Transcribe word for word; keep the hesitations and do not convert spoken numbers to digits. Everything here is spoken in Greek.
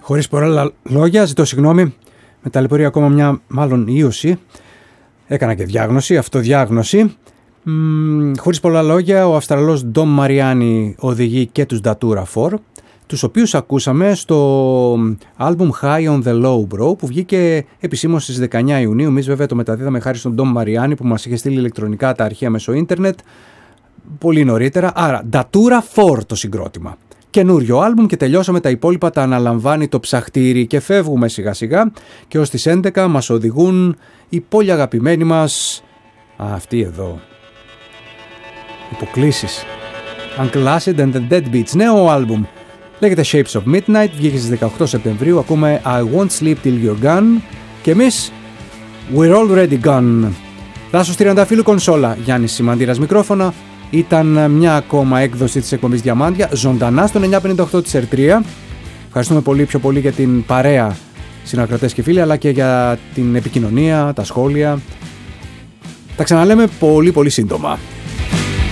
Χωρίς πολλά λόγια, ζητώ συγγνώμη. Με ταλαιπωρεί ακόμα μια μάλλον ίωση. Έκανα και διάγνωση, αυτοδιάγνωση. Μ, χωρίς πολλά λόγια, ο Αυστραλός Ντομ Μαριάνι οδηγεί και τους Datura φορ, τους οποίους ακούσαμε στο άλμπουμ High on the Low Bro, που βγήκε επισήμως στις δεκαεννιά Ιουνίου. Εμείς βέβαια το μεταδίδαμε χάρη στον Ντομ Μαριάνι που μας είχε στείλει ηλεκτρονικά τα αρχεία μέσω ίντερνετ πολύ νωρίτερα. Άρα Datura φορ το συγκρότημα. Καινούριο άλμπουμ και τελειώσαμε, τα υπόλοιπα τα αναλαμβάνει το ψαχτήρι και φεύγουμε σιγά σιγά και ως τις έντεκα μας οδηγούν οι πολύ αγαπημένοι μας αυτοί εδώ, υποκλήσεις, Uncle Acid and the Deadbeats. Νέο άλμπουμ λέγεται Shapes of Midnight, βγήκε στις δεκαοκτώ Σεπτεμβρίου. Ακούμε I Won't Sleep Till You're Gone και εμείς We're Already Gone. Δάσος Τριανταφύλου κονσόλα, Γιάννης Σιμαντήρας μικρόφωνα. Ήταν μια ακόμα έκδοση της εκπομπής Διαμάντια, ζωντανά στον εννιακόσια πενήντα οκτώ της ερ τρία. Ευχαριστούμε πολύ, πιο πολύ για την παρέα συνακρατές και φίλοι, αλλά και για την επικοινωνία, τα σχόλια. Τα ξαναλέμε πολύ πολύ σύντομα.